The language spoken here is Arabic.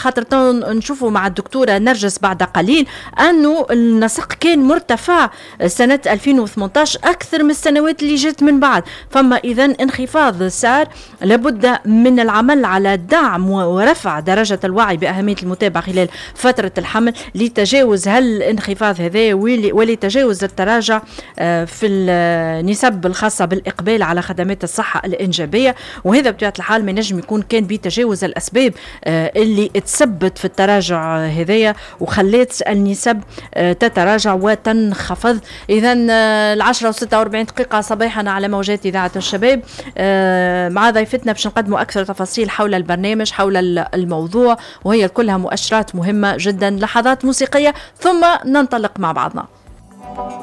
خاطر نشوفوا مع الدكتورة نرجس بعد قليل أنه النسق كان مرتفع سنة 2018 أكثر من السنوات اللي جات من بعد. فما إذن انخفاض صار، لابد من العمل على دعم ورفع درجة الوعي بأهمية المتابعة خلال فترة الحمل لتجاوز هالانخفاض هذا ولتجاوز التراجع في النسب الخاصة بالإقبال على خدمات الصحة الإنجابية. وهذا بطبيعة الحال ما نجم يكون كان بتجاوز الأسباب اللي تسبت في التراجع هذايا وخلت النسب تتراجع وتنخفض. إذن 10:46 صباحا على موجات إذاعة الشباب مع ضيفتنا باش نقدموا أكثر تفاصيل حول البرنامج، حول الموضوع، وهي كلها مؤشرات مهمة جدا. لحظات موسيقية ثم ننطلق مع بعضنا.